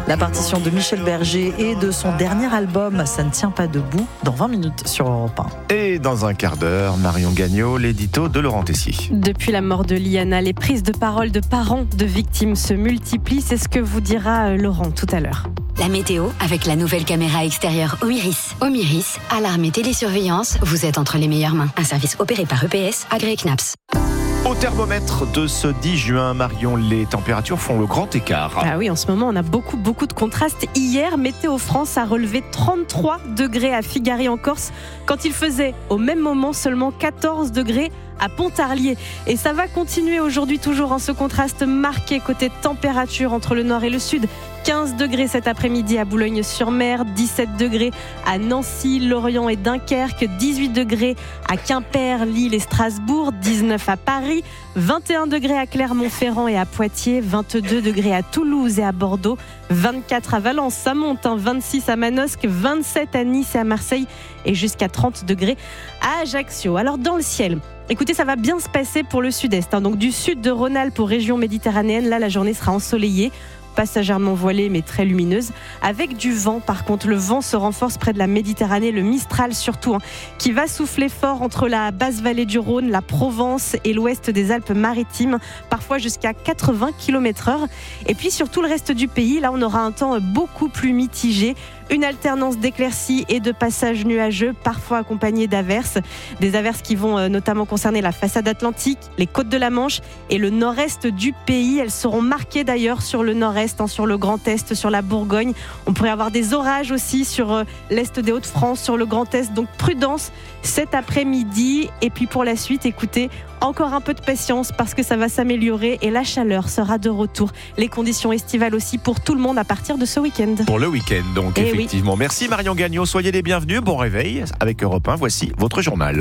La partition de Michel Berger et de son dernier album, Ça ne tient pas debout, dans 20 minutes sur Europe 1. Et dans un quart d'heure, Marion Gagnon, l'édito de Laurent Tessier. Depuis la mort de Liana, les prises de parole de parents de victimes se multiplient. C'est ce que vous dira Laurent tout à l'heure. La météo avec la nouvelle caméra extérieure Omiris. Omiris, alarme et télésurveillance, vous êtes entre les meilleures mains. Un service opéré par EPS, agréé CNAPS. Au thermomètre de ce 10 juin, Marion, les températures font le grand écart. Ah oui, en ce moment, on a beaucoup de contrastes. Hier, Météo France a relevé 33 degrés à Figari en Corse, quand il faisait au même moment seulement 14 degrés à Pontarlier. Et ça va continuer aujourd'hui toujours en ce contraste marqué côté température entre le nord et le sud. 15 degrés cet après-midi à Boulogne-sur-Mer, 17 degrés à Nancy, Lorient et Dunkerque, 18 degrés à Quimper, Lille et Strasbourg, 19 à Paris, 21 degrés à Clermont-Ferrand et à Poitiers, 22 degrés à Toulouse et à Bordeaux, 24 à Valence, ça monte, 26 à Manosque, 27 à Nice et à Marseille et jusqu'à 30 degrés à Ajaccio. Alors dans le ciel, écoutez, ça va bien se passer pour le sud-est, donc du sud de Rhône-Alpes aux régions méditerranéennes. Là, la journée sera ensoleillée, passagèrement voilée mais très lumineuse, avec du vent. Par contre, le vent se renforce près de la Méditerranée, le Mistral surtout, qui va souffler fort entre la basse vallée du Rhône, la Provence et l'ouest des Alpes-Maritimes, parfois jusqu'à 80 km/h. Et puis sur tout le reste du pays, là on aura un temps beaucoup plus mitigé, une alternance d'éclaircies et de passages nuageux, parfois accompagnés d'averses. Des averses qui vont notamment concerner la façade atlantique, les côtes de la Manche et le nord-est du pays. Elles seront marquées d'ailleurs sur le nord-est, sur le Grand Est, sur la Bourgogne. On pourrait avoir des orages aussi sur l'est des Hauts-de-France, sur le Grand Est. Donc prudence cet après-midi. Et puis pour la suite, écoutez, encore un peu de patience parce que ça va s'améliorer et la chaleur sera de retour. Les conditions estivales aussi pour tout le monde à partir de ce week-end. Pour le week-end, donc, effectivement. Oui. Merci Marion Gagnon, soyez les bienvenus. Bon réveil avec Europe 1. Voici votre journal.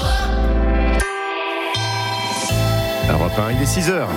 Europe 1, il est 6h.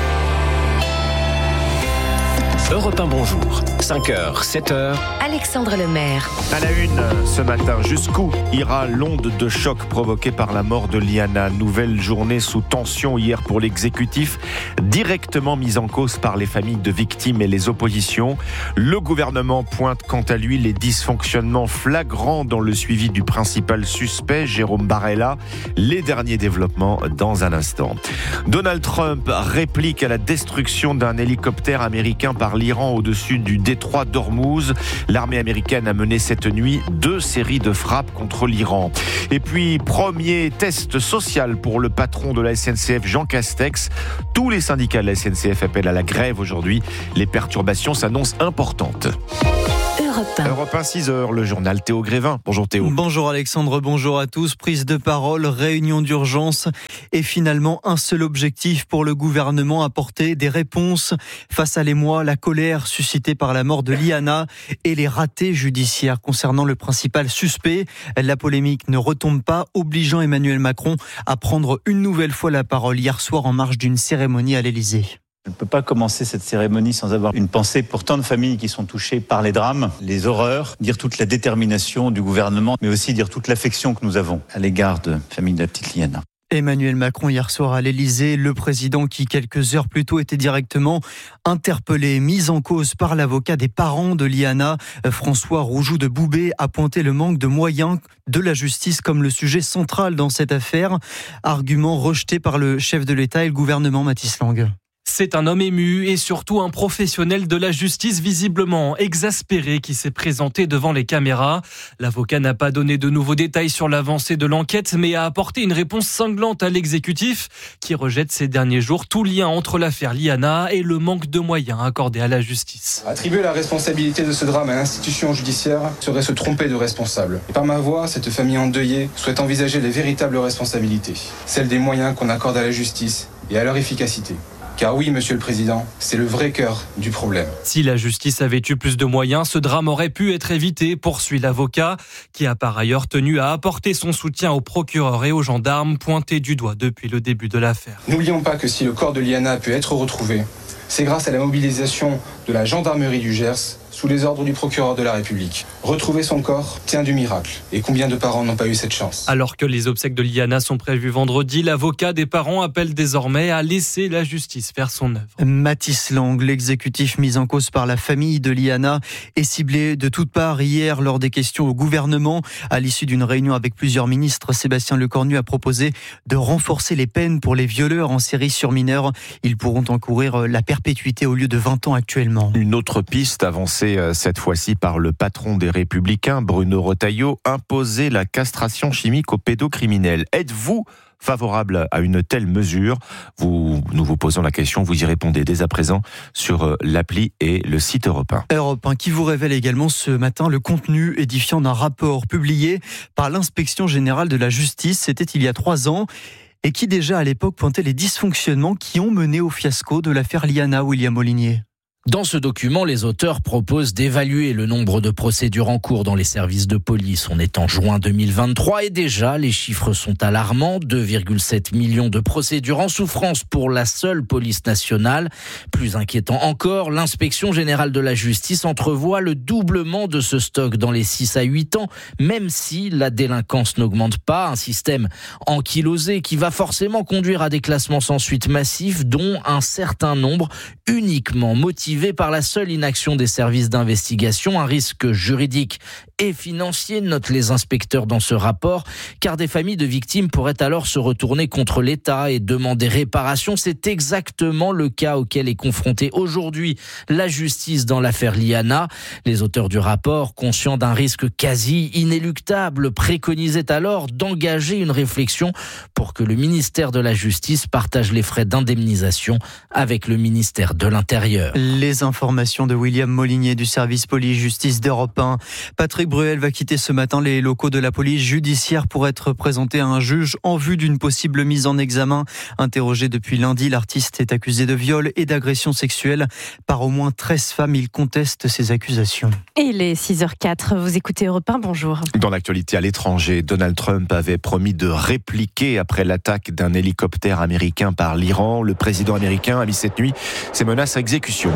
Europe 1, bonjour. 5h, 7h. Alexandre Lemaire. À la une, ce matin, jusqu'où ira l'onde de choc provoquée par la mort de Liana? Nouvelle journée sous tension hier pour l'exécutif, directement mise en cause par les familles de victimes et les oppositions. Le gouvernement pointe quant à lui les dysfonctionnements flagrants dans le suivi du principal suspect, Jérôme Barella. Les derniers développements dans un instant. Donald Trump réplique à la destruction d'un hélicoptère américain par l'Iran au-dessus du détroit d'Ormuz. L'armée américaine a mené cette nuit 2 séries de frappes contre l'Iran. Et puis, premier test social pour le patron de la SNCF, Jean Castex. Tous les syndicats de la SNCF appellent à la grève aujourd'hui. Les perturbations s'annoncent importantes. Europe 1, 6h, le journal Théo Grévin. Bonjour Théo. Bonjour Alexandre, bonjour à tous. Prise de parole, réunion d'urgence et finalement un seul objectif pour le gouvernement, apporter des réponses face à l'émoi, la colère suscitée par la mort de Liana et les ratés judiciaires concernant le principal suspect. La polémique ne retombe pas, obligeant Emmanuel Macron à prendre une nouvelle fois la parole hier soir en marge d'une cérémonie à l'Élysée. Je ne peux pas commencer cette cérémonie sans avoir une pensée pour tant de familles qui sont touchées par les drames, les horreurs, dire toute la détermination du gouvernement, mais aussi dire toute l'affection que nous avons à l'égard de la famille de la petite Liana. Emmanuel Macron hier soir à l'Élysée, le président qui quelques heures plus tôt était directement interpellé, mis en cause par l'avocat des parents de Liana. François Roujoux de Boubé a pointé le manque de moyens de la justice comme le sujet central dans cette affaire. Argument rejeté par le chef de l'État et le gouvernement Mathis Lang. C'est un homme ému et surtout un professionnel de la justice visiblement exaspéré qui s'est présenté devant les caméras. L'avocat n'a pas donné de nouveaux détails sur l'avancée de l'enquête, mais a apporté une réponse cinglante à l'exécutif qui rejette ces derniers jours tout lien entre l'affaire Liana et le manque de moyens accordés à la justice. Attribuer la responsabilité de ce drame à l'institution judiciaire serait se tromper de responsable. Et par ma voix, cette famille endeuillée souhaite envisager les véritables responsabilités, celles des moyens qu'on accorde à la justice et à leur efficacité. Car oui, Monsieur le Président, c'est le vrai cœur du problème. Si la justice avait eu plus de moyens, ce drame aurait pu être évité, poursuit l'avocat, qui a par ailleurs tenu à apporter son soutien aux procureurs et aux gendarmes pointés du doigt depuis le début de l'affaire. N'oublions pas que si le corps de Liana a pu être retrouvé, c'est grâce à la mobilisation de la gendarmerie du Gers, sous les ordres du procureur de la République. Retrouver son corps tient du miracle. Et combien de parents n'ont pas eu cette chance ? Alors que les obsèques de Liana sont prévues vendredi, l'avocat des parents appelle désormais à laisser la justice faire son œuvre. Mathis Lang, l'exécutif mis en cause par la famille de Liana, est ciblé de toutes parts hier lors des questions au gouvernement. À l'issue d'une réunion avec plusieurs ministres, Sébastien Lecornu a proposé de renforcer les peines pour les violeurs en série sur mineurs. Ils pourront encourir la perpétuité au lieu de 20 ans actuellement. Une autre piste avancée cette fois-ci par le patron des Républicains, Bruno Retailleau, imposer la castration chimique aux pédocriminels. Êtes-vous favorable à une telle mesure ? Nous vous posons la question, vous y répondez dès à présent sur l'appli et le site Europe 1. Europe 1 qui vous révèle également ce matin le contenu édifiant d'un rapport publié par l'Inspection générale de la justice. C'était il y a 3 ans. Et qui déjà à l'époque pointait les dysfonctionnements qui ont mené au fiasco de l'affaire Liana, William Molinier. Dans ce document, les auteurs proposent d'évaluer le nombre de procédures en cours dans les services de police. On est en juin 2023 et déjà, les chiffres sont alarmants. 2,7 millions de procédures en souffrance pour la seule police nationale. Plus inquiétant encore, l'Inspection générale de la justice entrevoit le doublement de ce stock dans les 6 à 8 ans, même si la délinquance n'augmente pas. Un système ankylosé qui va forcément conduire à des classements sans suite massifs, dont un certain nombre uniquement motivés par la seule inaction des services d'investigation, un risque juridique et financier, notent les inspecteurs dans ce rapport, car des familles de victimes pourraient alors se retourner contre l'État et demander réparation. C'est exactement le cas auquel est confrontée aujourd'hui la justice dans l'affaire Liana. Les auteurs du rapport, conscients d'un risque quasi inéluctable, préconisaient alors d'engager une réflexion pour que le ministère de la Justice partage les frais d'indemnisation avec le ministère de l'Intérieur. Les informations de William Molinier du service police-justice d'Europe 1. Patrick Bruel va quitter ce matin les locaux de la police judiciaire pour être présenté à un juge en vue d'une possible mise en examen. Interrogé depuis lundi, l'artiste est accusé de viol et d'agression sexuelle par au moins 13 femmes. Il conteste ces accusations. Et il est 6h04, vous écoutez Europe 1, bonjour. Dans l'actualité à l'étranger, Donald Trump avait promis de répliquer après l'attaque d'un hélicoptère américain par l'Iran. Le président américain a mis cette nuit ses menaces à exécution.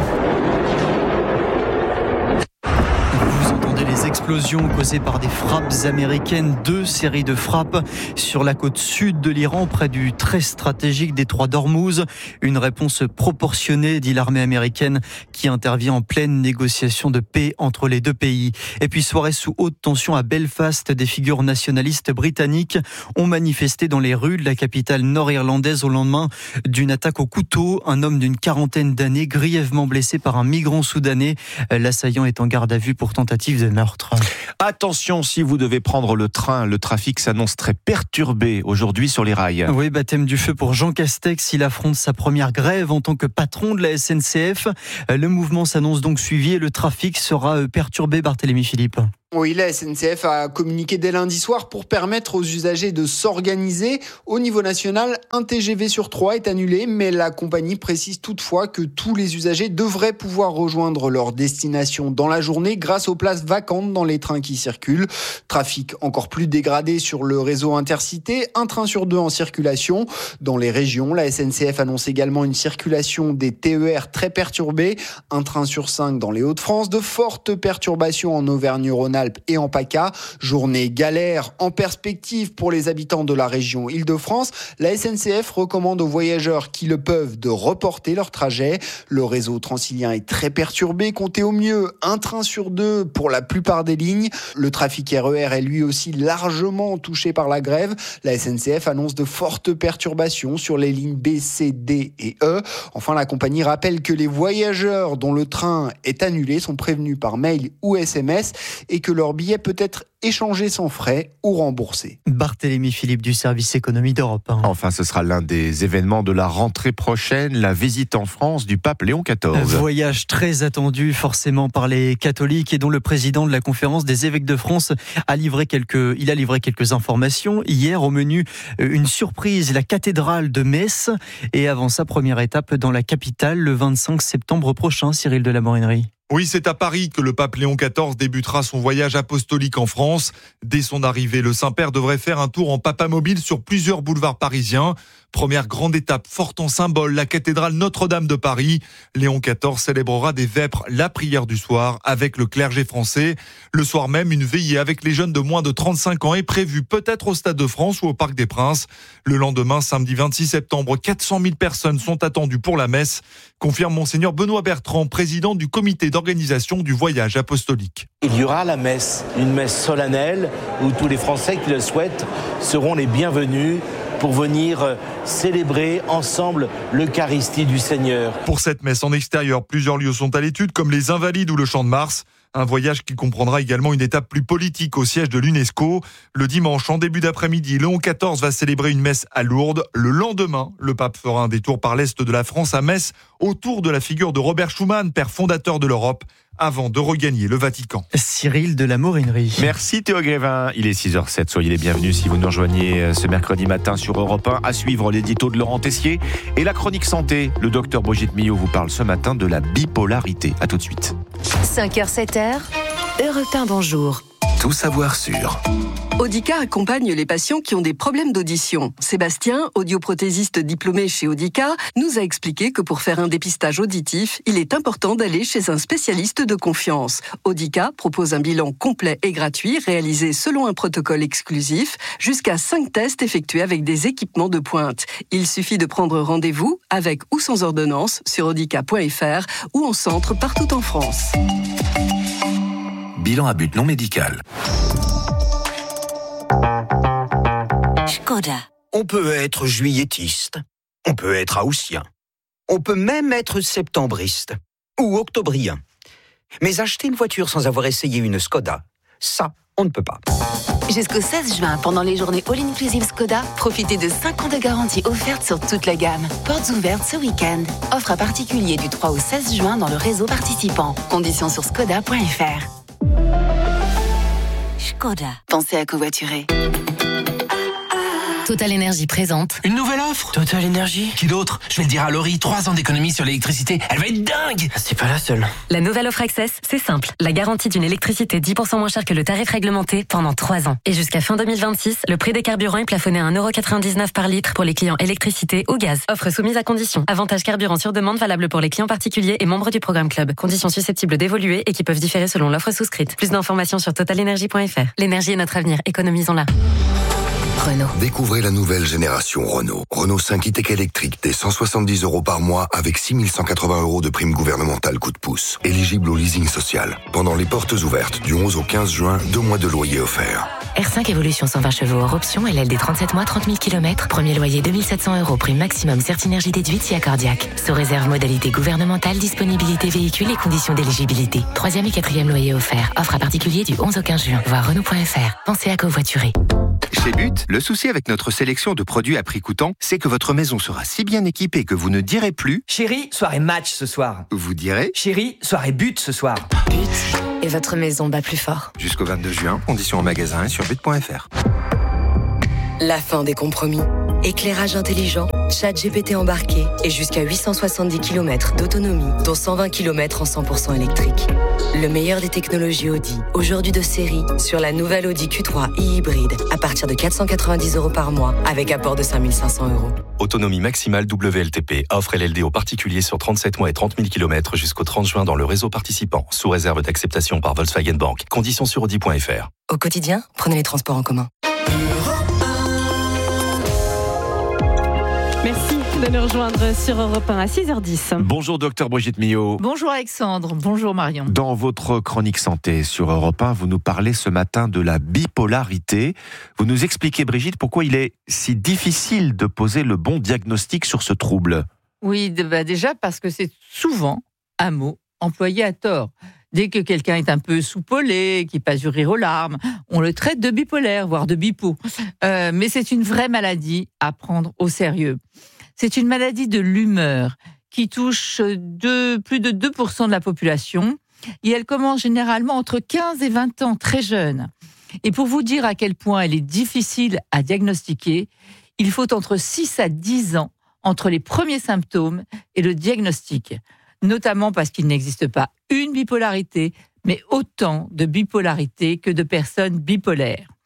Les explosions causées par des frappes américaines, 2 séries de frappes sur la côte sud de l'Iran, près du très stratégique détroit d'Ormuz. Une réponse proportionnée, dit l'armée américaine, qui intervient en pleine négociation de paix entre les deux pays. Et puis soirée sous haute tension à Belfast, des figures nationalistes britanniques ont manifesté dans les rues de la capitale nord-irlandaise au lendemain d'une attaque au couteau. Un homme d'une 40aine d'années, grièvement blessé par un migrant soudanais. L'assaillant est en garde à vue pour tentative de meurtre. Attention, si vous devez prendre le train, le trafic s'annonce très perturbé aujourd'hui sur les rails. Oui, baptême du feu pour Jean Castex. Il affronte sa première grève en tant que patron de la SNCF. Le mouvement s'annonce donc suivi et le trafic sera perturbé, Barthélémy Philippe. Oui, la SNCF a communiqué dès lundi soir pour permettre aux usagers de s'organiser. Au niveau national, un TGV sur 3 est annulé, mais la compagnie précise toutefois que tous les usagers devraient pouvoir rejoindre leur destination dans la journée grâce aux places vacantes dans les trains qui circulent. Trafic encore plus dégradé sur le réseau Intercité, un train sur 2 en circulation. Dans les régions, la SNCF annonce également une circulation des TER très perturbée, un train sur 5 dans les Hauts-de-France, de fortes perturbations en Auvergne-Rhône-Alpes et en PACA. Journée galère en perspective pour les habitants de la région Île-de-France. La SNCF recommande aux voyageurs qui le peuvent de reporter leur trajet. Le réseau transilien est très perturbé. Comptez au mieux un train sur 2 pour la plupart des lignes. Le trafic RER est lui aussi largement touché par la grève. La SNCF annonce de fortes perturbations sur les lignes B, C, D et E. Enfin, la compagnie rappelle que les voyageurs dont le train est annulé sont prévenus par mail ou SMS et que leur billet peut être échangé sans frais ou remboursé. Barthélémy Philippe du service économie d'Europe 1. Enfin, ce sera l'un des événements de la rentrée prochaine, la visite en France du pape Léon XIV. Un voyage très attendu forcément par les catholiques et dont le président de la conférence des évêques de France a livré quelques informations. Hier, au menu, une surprise, la cathédrale de Metz. Et avant sa première étape dans la capitale, le 25 septembre prochain, Cyril de la Morinerie. Oui, c'est à Paris que le pape Léon XIV débutera son voyage apostolique en France. Dès son arrivée, le Saint-Père devrait faire un tour en papamobile sur plusieurs boulevards parisiens. Première grande étape forte en symbole, la cathédrale Notre-Dame de Paris. Léon XIV célébrera des vêpres la prière du soir avec le clergé français. Le soir même, une veillée avec les jeunes de moins de 35 ans est prévue peut-être au Stade de France ou au Parc des Princes. Le lendemain, samedi 26 septembre, 400 000 personnes sont attendues pour la messe, confirme Monseigneur Benoît Bertrand, président du comité d'organisation du voyage apostolique. Il y aura la messe, une messe solennelle où tous les Français qui le souhaitent seront les bienvenus pour venir célébrer ensemble l'Eucharistie du Seigneur. Pour cette messe en extérieur, plusieurs lieux sont à l'étude, comme les Invalides ou le Champ de Mars. Un voyage qui comprendra également une étape plus politique au siège de l'UNESCO. Le dimanche, en début d'après-midi, Léon XIV va célébrer une messe à Lourdes. Le lendemain, le pape fera un détour par l'est de la France à Metz, autour de la figure de Robert Schuman, père fondateur de l'Europe, avant de regagner le Vatican. Cyril de la Morinerie. Merci Théo Grévin. Il est 6h07. Soyez les bienvenus si vous nous rejoignez ce mercredi matin sur Europe 1. À suivre l'édito de Laurent Tessier et la chronique santé. Le docteur Brigitte Millot vous parle ce matin de la bipolarité. À tout de suite. 5h, 7h, Europe 1, bonjour. Tout savoir sur. Audica accompagne les patients qui ont des problèmes d'audition. Sébastien, audioprothésiste diplômé chez Audica, nous a expliqué que pour faire un dépistage auditif, il est important d'aller chez un spécialiste de confiance. Audica propose un bilan complet et gratuit réalisé selon un protocole exclusif, jusqu'à 5 tests effectués avec des équipements de pointe. Il suffit de prendre rendez-vous avec ou sans ordonnance sur audica.fr ou en centre partout en France. Bilan à but non médical. Skoda. On peut être juilletiste, on peut être haussien, on peut même être septembriste ou octobrien. Mais acheter une voiture sans avoir essayé une Skoda, ça, on ne peut pas. Jusqu'au 16 juin, pendant les journées All-Inclusive Skoda, profitez de 5 ans de garantie offerte sur toute la gamme. Portes ouvertes ce week-end. Offre à particulier du 3 au 16 juin dans le réseau participant. Conditions sur skoda.fr. Skoda. Pensez à covoiturer. Total Énergie présente. Une nouvelle offre Total Énergie. Qui d'autre? Je vais le dire à Laurie, 3 ans d'économie sur l'électricité. Elle va être dingue. C'est pas la seule. La nouvelle offre Access, c'est simple. La garantie d'une électricité 10% moins chère que le tarif réglementé pendant 3 ans. Et jusqu'à fin 2026, le prix des carburants est plafonné à 1,99€ par litre pour les clients électricité ou gaz. Offre soumise à conditions. Avantage carburant sur demande valable pour les clients particuliers et membres du programme Club. Conditions susceptibles d'évoluer et qui peuvent différer selon l'offre souscrite. Plus d'informations sur totalenergie.fr. L'énergie est notre avenir. Économisons-la. Renault. Découvrez la nouvelle génération Renault. Renault 5 e-tech électrique dès 170€ par mois avec 6180€ de prime gouvernementale coup de pouce. Éligible au leasing social. Pendant les portes ouvertes du 11 au 15 juin, 2 mois de loyer offerts. R5 Evolution 120 chevaux hors option, LLD 37 mois, 30 000 km. Premier loyer 2700€, prime maximum Certinergie déduite si accordiaque. Sous réserve modalité gouvernementale, disponibilité véhicule et conditions d'éligibilité. 3e et 4e loyer offert. Offre à particulier du 11 au 15 juin. Voir Renault.fr. Pensez à covoiturer. Chez But, le souci avec notre sélection de produits à prix coûtant, c'est que votre maison sera si bien équipée que vous ne direz plus « Chérie, soirée match ce soir ». Vous direz « Chérie, soirée but ce soir ». But. Et votre maison bat plus fort. Jusqu'au 22 juin, conditions en magasin et sur but.fr. La fin des compromis. Éclairage intelligent, ChatGPT embarqué et jusqu'à 870 km d'autonomie, dont 120 km en 100% électrique. Le meilleur des technologies Audi, aujourd'hui de série, sur la nouvelle Audi Q3 e-hybride, à partir de 490€ par mois, avec apport de 5500€. Autonomie maximale WLTP. Offre LLD aux particuliers sur 37 mois et 30 000 km jusqu'au 30 juin dans le réseau participant, sous réserve d'acceptation par Volkswagen Bank. Conditions sur Audi.fr. Au quotidien, prenez les transports en commun. Merci de nous rejoindre sur Europe 1 à 6h10. Bonjour docteur Brigitte Millot. Bonjour Alexandre, bonjour Marion. Dans votre chronique santé sur Europe 1, vous nous parlez ce matin de la bipolarité. Vous nous expliquez Brigitte pourquoi il est si difficile de poser le bon diagnostic sur ce trouble. Oui, déjà parce que c'est souvent un mot employé à tort. Dès que quelqu'un est un peu soupolé, qui passe du rire aux larmes, on le traite de bipolaire, voire de bipo. Mais c'est une vraie maladie à prendre au sérieux. C'est une maladie de l'humeur qui touche plus de 2% de la population et elle commence généralement entre 15 et 20 ans, très jeune. Et pour vous dire à quel point elle est difficile à diagnostiquer, il faut entre 6 à 10 ans entre les premiers symptômes et le diagnostic. Notamment parce qu'il n'existe pas une bipolarité, mais autant de bipolarité que de personnes bipolaires.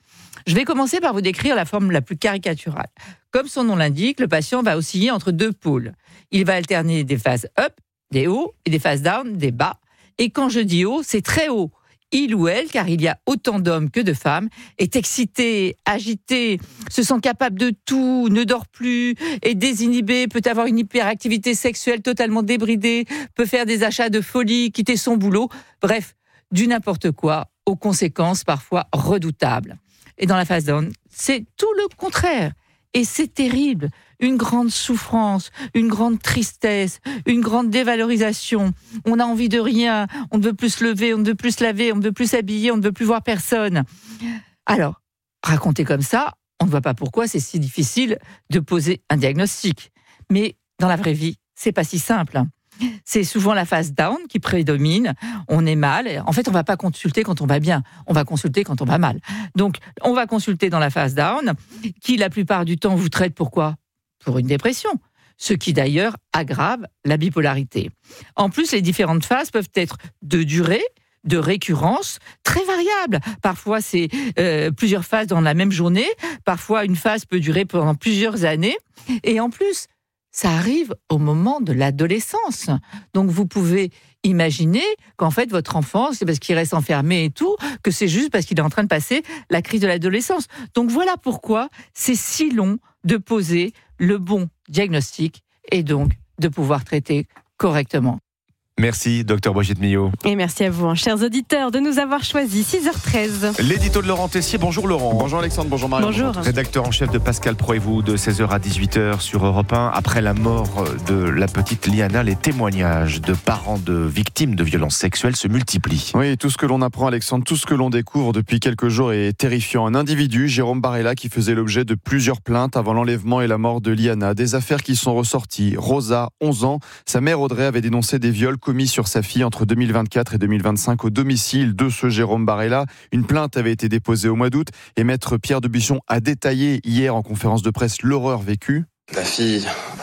Je vais commencer par vous décrire la forme la plus caricaturale. Comme son nom l'indique, le patient va osciller entre deux pôles. Il va alterner des phases up, des hauts, et des phases down, des bas. Et quand je dis haut, c'est très haut. Il ou elle, car il y a autant d'hommes que de femmes, est excité, agité, se sent capable de tout, ne dort plus, est désinhibé, peut avoir une hyperactivité sexuelle totalement débridée, peut faire des achats de folie, quitter son boulot, bref, du n'importe quoi, aux conséquences parfois redoutables. Et dans la phase down, c'est tout le contraire. Et c'est terrible. Une grande souffrance, une grande tristesse, une grande dévalorisation. On a envie de rien, on ne veut plus se lever, on ne veut plus se laver, on ne veut plus s'habiller, on ne veut plus voir personne. Alors, raconté comme ça, on ne voit pas pourquoi c'est si difficile de poser un diagnostic. Mais dans la vraie vie, c'est pas si simple. C'est souvent la phase down qui prédomine. On est mal. En fait, on ne va pas consulter quand on va bien. On va consulter quand on va mal. Donc, on va consulter dans la phase down, qui la plupart du temps vous traite pourquoi ? Pour une dépression. Ce qui d'ailleurs aggrave la bipolarité. En plus, les différentes phases peuvent être de durée, de récurrence, très variables. Parfois, c'est plusieurs phases dans la même journée. Parfois, une phase peut durer pendant plusieurs années. Et en plus, ça arrive au moment de l'adolescence. Donc, vous pouvez imaginer qu'en fait, votre enfant, c'est parce qu'il reste enfermé et tout, que c'est juste parce qu'il est en train de passer la crise de l'adolescence. Donc, voilà pourquoi c'est si long de poser le bon diagnostic et donc de pouvoir traiter correctement. Merci, Dr Brigitte Millot. Et merci à vous, chers auditeurs, de nous avoir choisis. 6h13. L'édito de Laurent Tessier. Bonjour Laurent. Bonjour Alexandre, bonjour Marie. Bonjour. Rédacteur en chef de Pascal Pro et vous, de 16h à 18h sur Europe 1. Après la mort de la petite Liana, les témoignages de parents de victimes de violences sexuelles se multiplient. Oui, tout ce que l'on apprend, Alexandre, tout ce que l'on découvre depuis quelques jours est terrifiant. Un individu, Jérôme Barella, qui faisait l'objet de plusieurs plaintes avant l'enlèvement et la mort de Liana. Des affaires qui sont ressorties. Rosa, 11 ans, sa mère Audrey avait dénoncé des viols commis sur sa fille entre 2024 et 2025 au domicile de ce Jérôme Barella. Une plainte avait été déposée au mois d'août et maître Pierre de Buisson a détaillé hier en conférence de presse l'horreur vécue. La fille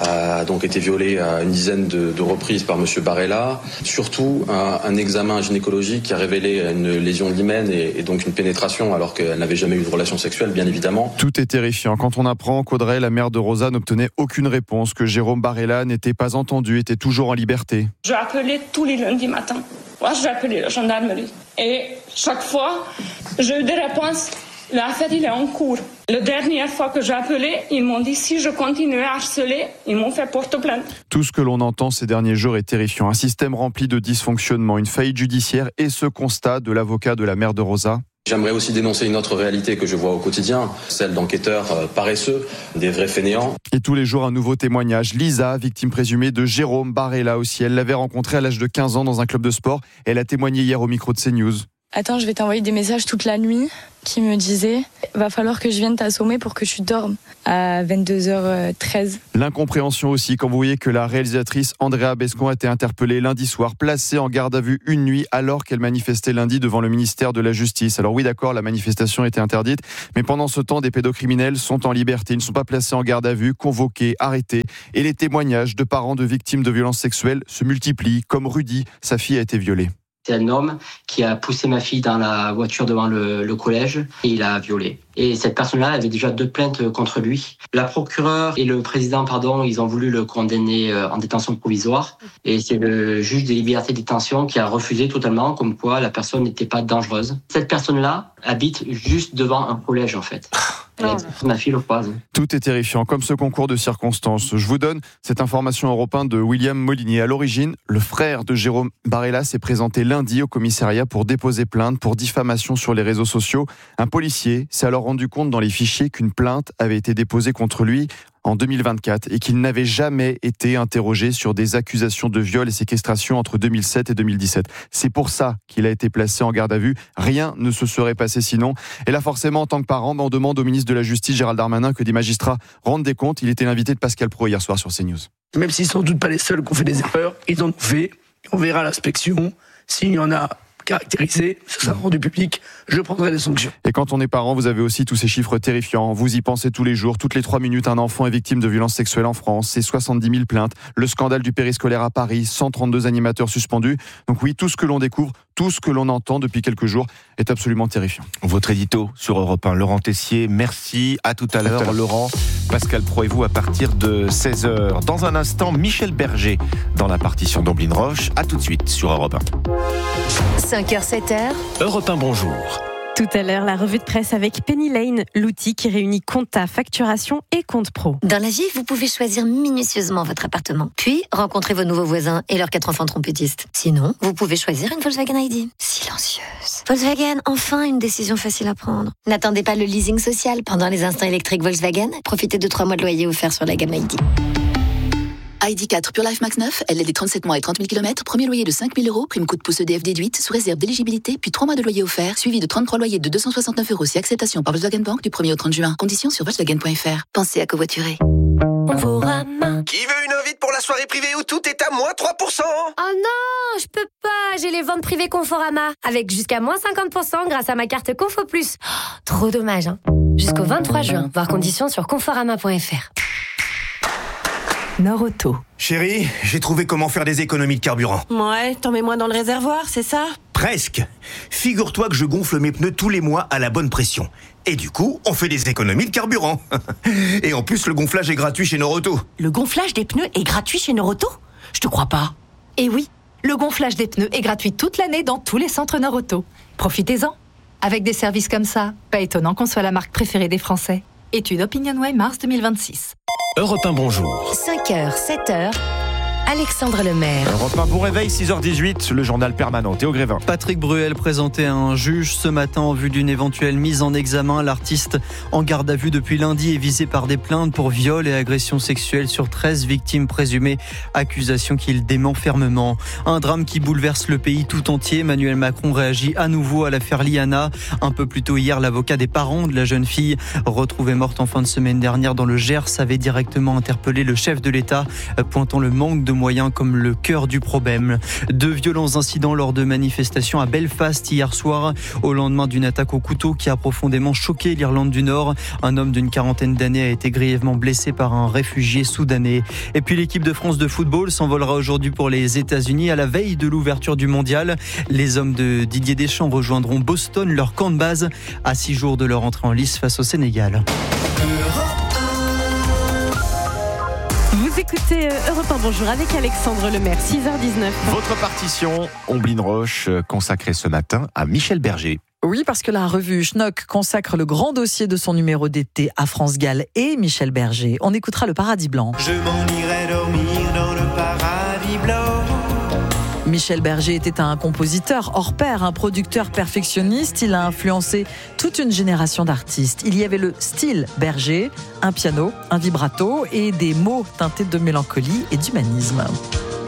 a donc été violée à une dizaine de reprises par monsieur Barella. Surtout, un examen gynécologique qui a révélé une lésion de l'hymen et donc une pénétration alors qu'elle n'avait jamais eu de relation sexuelle, bien évidemment. Tout est terrifiant quand on apprend qu'Audrey, la mère de Rosa, n'obtenait aucune réponse, que Jérôme Barella n'était pas entendu, était toujours en liberté. Je appelais tous les lundis matins. Moi, j'ai appelé la gendarmerie. Et chaque fois, j'ai eu des réponses. L'affaire, il est en cours. La dernière fois que j'ai appelé, ils m'ont dit si je continuais à harceler, ils m'ont fait porte plainte. Tout ce que l'on entend ces derniers jours est terrifiant. Un système rempli de dysfonctionnements, une faillite judiciaire et ce constat de l'avocat de la mère de Rosa. J'aimerais aussi dénoncer une autre réalité que je vois au quotidien, celle d'enquêteurs paresseux, des vrais fainéants. Et tous les jours, un nouveau témoignage. Lisa, victime présumée de Jérôme Barella aussi. Elle l'avait rencontré à l'âge de 15 ans dans un club de sport. Elle a témoigné hier au micro de CNews. Attends, je vais t'envoyer des messages toute la nuit qui me disaient « Va falloir que je vienne t'assommer pour que tu dormes » à 22h13. L'incompréhension aussi quand vous voyez que la réalisatrice Andrea Bescon a été interpellée lundi soir, placée en garde à vue une nuit alors qu'elle manifestait lundi devant le ministère de la Justice. Alors oui, d'accord, la manifestation était interdite, mais pendant ce temps, des pédocriminels sont en liberté. Ils ne sont pas placés en garde à vue, convoqués, arrêtés. Et les témoignages de parents de victimes de violences sexuelles se multiplient, comme Rudy, sa fille a été violée. C'est un homme qui a poussé ma fille dans la voiture devant le collège et il a violé. Et cette personne-là avait déjà 2 plaintes contre lui. La procureure et le président, ils ont voulu le condamner en détention provisoire. Et c'est le juge des libertés de détention qui a refusé totalement, comme quoi la personne n'était pas dangereuse. Cette personne-là habite juste devant un collège, en fait. Ma fille le croise. Tout est terrifiant, comme ce concours de circonstances. Je vous donne cette information Europe 1 de William Molinier. À l'origine, le frère de Jérôme Barella s'est présenté lundi au commissariat pour déposer plainte pour diffamation sur les réseaux sociaux. Un policier s'est alors rendu compte dans les fichiers qu'une plainte avait été déposée contre lui en 2024 et qu'il n'avait jamais été interrogé sur des accusations de viol et séquestration entre 2007 et 2017. C'est pour ça qu'il a été placé en garde à vue. Rien ne se serait passé sinon. Et là, forcément, en tant que parent, on demande au ministre de la Justice, Gérald Darmanin, que des magistrats rendent des comptes. Il était l'invité de Pascal Pro hier soir sur CNews. Même s'ils ne sont sans doute pas les seuls qui ont fait des erreurs, ils en ont fait. On verra à l'inspection s'il y en a caractérisé, ça sera rendu public, je prendrai des sanctions. Et quand on est parent, vous avez aussi tous ces chiffres terrifiants. Vous y pensez tous les jours, toutes les 3 minutes, un enfant est victime de violences sexuelles en France. C'est 70 000 plaintes. Le scandale du périscolaire à Paris, 132 animateurs suspendus. Donc oui, tout ce que l'on découvre, tout ce que l'on entend depuis quelques jours est absolument terrifiant. Votre édito sur Europe 1, Laurent Tessier, merci. À tout à l'heure, Laurent. Pascal Pro et vous à partir de 16h. Dans un instant, Michel Berger dans la partition d'Omblin Roche. À tout de suite sur Europe 1. 5h, 7h. Europe 1, bonjour. Tout à l'heure, la revue de presse avec Penny Lane, l'outil qui réunit compta, facturation et compte pro. Dans la vie, vous pouvez choisir minutieusement votre appartement, puis rencontrer vos nouveaux voisins et leurs 4 enfants trompettistes. Sinon, vous pouvez choisir une Volkswagen ID. Silencieuse. Volkswagen, enfin une décision facile à prendre. N'attendez pas le leasing social pendant les instants électriques Volkswagen. Profitez de 3 mois de loyer offerts sur la gamme ID. ID4 Pure Life Max 9, LLD 37 mois et 30 000 km, premier loyer de 5 000 €, prime coup de pouce EDF déduite, sous réserve d'éligibilité, puis 3 mois de loyer offert, suivi de 33 loyers de 269 € si acceptation par Volkswagen Bank du 1er au 30 juin. Conditions sur Volkswagen.fr. Pensez à covoiturer. Qui veut une invite pour la soirée privée où tout est à moins 3%? Oh non, je peux pas, j'ai les ventes privées Conforama, avec jusqu'à moins 50% grâce à ma carte Confo Plus. Oh, trop dommage, hein. Jusqu'au 23 juin, voir conditions sur conforama.fr. Nord-Auto. Chérie, j'ai trouvé comment faire des économies de carburant. Ouais, t'en mets moins dans le réservoir, c'est ça? Presque. Figure-toi que je gonfle mes pneus tous les mois à la bonne pression. Et du coup, on fait des économies de carburant. Et en plus, le gonflage est gratuit chez Nord-Auto. Le gonflage des pneus est gratuit chez Nord-Auto? Je te crois pas. Et oui, le gonflage des pneus est gratuit toute l'année dans tous les centres Nord-Auto. Profitez-en. Avec des services comme ça, pas étonnant qu'on soit la marque préférée des Français. Étude OpinionWay mars 2026. Europe 1, bonjour. 5h, 7h. Alexandre Lemaire. Europe 1, bon réveil, 6h18, le journal permanent. Théo Grévin. Patrick Bruel présenté à un juge ce matin en vue d'une éventuelle mise en examen. L'artiste en garde à vue depuis lundi est visé par des plaintes pour viol et agression sexuelle sur 13 victimes présumées. Accusation qu'il dément fermement. Un drame qui bouleverse le pays tout entier. Emmanuel Macron réagit à nouveau à l'affaire Liana. Un peu plus tôt hier, l'avocat des parents de la jeune fille, retrouvée morte en fin de semaine dernière dans le Gers, avait directement interpellé le chef de l'État, pointant le manque de moyens comme le cœur du problème. De violents incidents lors de manifestations à Belfast hier soir, au lendemain d'une attaque au couteau qui a profondément choqué l'Irlande du Nord. Un homme d'une quarantaine d'années a été grièvement blessé par un réfugié soudanais. Et puis l'équipe de France de football s'envolera aujourd'hui pour les États-Unis à la veille de l'ouverture du mondial. Les hommes de Didier Deschamps rejoindront Boston, leur camp de base, à 6 jours de leur entrée en lice face au Sénégal. Vous écoutez Europe 1, bonjour avec Alexandre Lemaire, 6h19. Votre partition, Omblin Roche, consacrée ce matin à Michel Berger. Oui, parce que la revue Schnock consacre le grand dossier de son numéro d'été à France Gall et Michel Berger. On écoutera le Paradis Blanc. Je m'en irai dormir dans le Paradis Blanc. Michel Berger était un compositeur hors pair, un producteur perfectionniste. Il a influencé toute une génération d'artistes. Il y avait le style Berger, un piano, un vibrato et des mots teintés de mélancolie et d'humanisme.